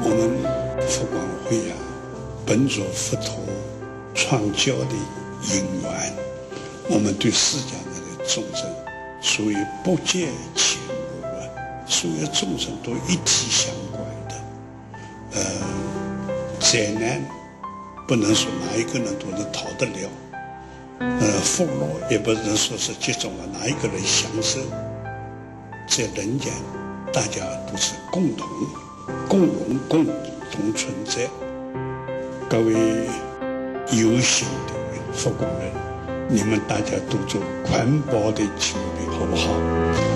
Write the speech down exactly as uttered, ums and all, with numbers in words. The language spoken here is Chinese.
我们佛光会啊，本着佛陀传教的因缘，我们对世间的众生，属于不见前无啊，所有众生都一体相关的。呃，灾难不能说哪一个人都能逃得了，呃，福乐也不能说是集中了哪一个人享受。在人间，大家都是共同、共荣、共同存在。各位有心的佛光人，你们大家都做环保的清理，好不好？